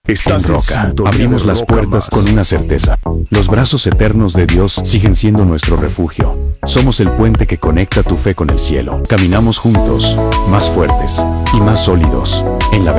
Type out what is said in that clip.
En Roca, abrimos las puertas con una certeza. Los brazos eternos de Dios siguen siendo nuestro refugio. Somos el puente que conecta tu fe con el cielo. Caminamos juntos, más fuertes y más sólidos, en la verdad.